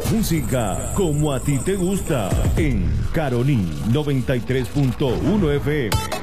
Música como a ti te gusta en Caroní 93.1 FM.